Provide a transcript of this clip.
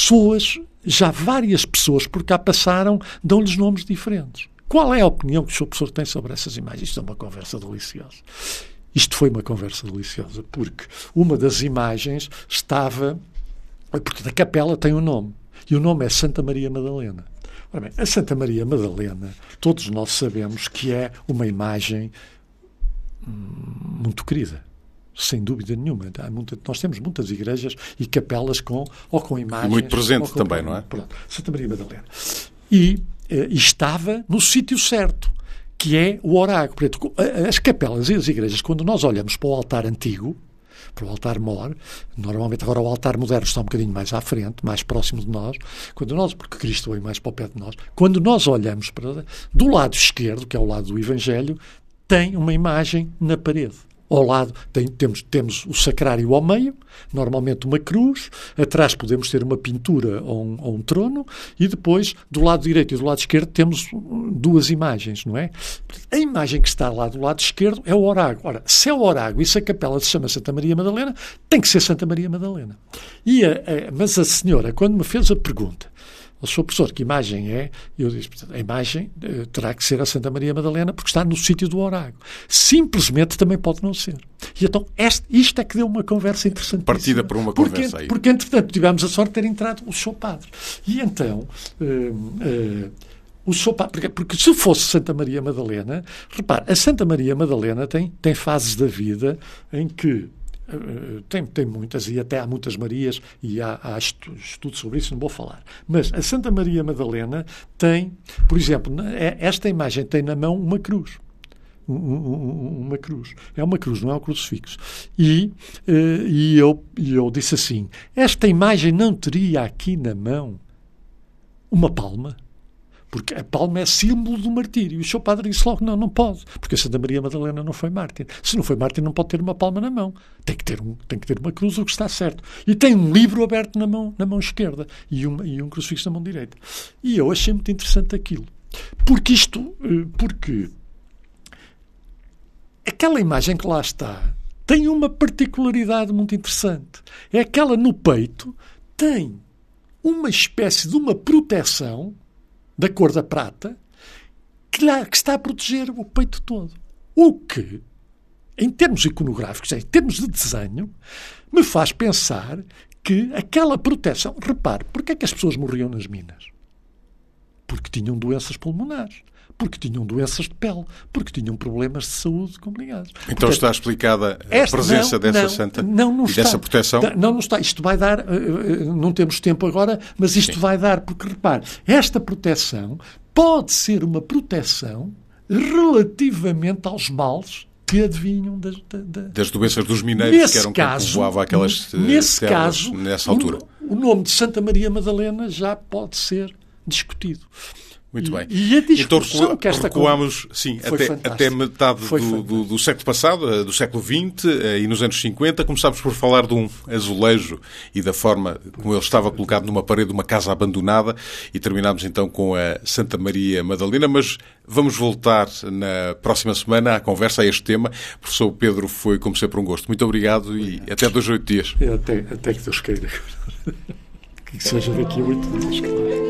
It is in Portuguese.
pessoas, já várias pessoas por cá passaram, dão-lhes nomes diferentes. Qual é a opinião que o seu professor tem sobre essas imagens? Isto é uma conversa deliciosa. Isto foi uma conversa deliciosa, porque uma das imagens estava... Porque a capela tem um nome, e o nome é Santa Maria Madalena. Ora bem, a Santa Maria Madalena, todos nós sabemos que é uma imagem muito querida, sem dúvida nenhuma. Nós temos muitas igrejas e capelas com imagens... E muito presente também, não é? Pronto, Santa Maria Madalena. E estava no sítio certo, que é o oráculo. Portanto, as capelas e as igrejas, quando nós olhamos para o altar antigo, para o altar-mor, normalmente agora o altar moderno está um bocadinho mais à frente, mais próximo de nós, porque Cristo veio mais para o pé de nós, quando nós olhamos do lado esquerdo, que é o lado do Evangelho, tem uma imagem na parede. Ao lado temos o sacrário ao meio, normalmente uma cruz, atrás podemos ter uma pintura ou um trono, e depois, do lado direito e do lado esquerdo, temos duas imagens, não é? A imagem que está lá do lado esquerdo é o oráculo. Ora, se é o oráculo e se a capela se chama Santa Maria Madalena, tem que ser Santa Maria Madalena. Mas a senhora, quando me fez a pergunta, o seu professor, que imagem é? Eu disse, a imagem terá que ser a Santa Maria Madalena porque está no sítio do oráculo. Simplesmente também pode não ser. E então isto é que deu uma conversa interessante. Partida por uma conversa aí. Porque, entretanto, tivemos a sorte de ter entrado o seu padre. E então... o seu padre, porque se fosse Santa Maria Madalena, repare, a Santa Maria Madalena tem fases da vida em que tem muitas, e até há muitas Marias, e há estudos sobre isso, não vou falar. Mas a Santa Maria Madalena tem, por exemplo, esta imagem tem na mão uma cruz. Uma cruz. É uma cruz, não é um crucifixo. E eu disse assim, esta imagem não teria aqui na mão uma palma? Porque a palma é símbolo do martírio. E o seu padre disse logo, não pode. Porque a Santa Maria Madalena não foi mártir. Se não foi mártir, não pode ter uma palma na mão. Tem que ter uma cruz, o que está certo. E tem um livro aberto na mão esquerda e um crucifixo na mão direita. E eu achei muito interessante aquilo. Porque aquela imagem que lá está tem uma particularidade muito interessante. É aquela no peito, tem uma espécie de uma proteção da cor da prata, que está a proteger o peito todo. O que, em termos iconográficos, em termos de desenho, me faz pensar que aquela proteção... Repare, porquê é que as pessoas morriam nas minas? Porque tinham doenças pulmonares, porque tinham doenças de pele, porque tinham problemas de saúde complicados. Então, portanto, está explicada a presença dessa santa e dessa proteção? Não está. Isto vai dar, não temos tempo agora, mas isto vai dar, porque repare, esta proteção pode ser uma proteção relativamente aos males que adivinham das doenças dos mineiros, que eram quem povoava aquelas terras nessa altura. O nome de Santa Maria Madalena já pode ser discutido. Muito bem. E a discussão então que esta recuámos até metade do século passado, do século XX, e nos anos 50 começámos por falar de um azulejo e da forma como ele estava colocado numa parede de uma casa abandonada, e terminámos então com a Santa Maria Madalena, mas vamos voltar na próxima semana à conversa a este tema. Professor Pedro, foi como sempre um gosto. Muito obrigado e até 2 a 8 dias. Até que Deus queira. Que seja daqui a 8 dias, claro.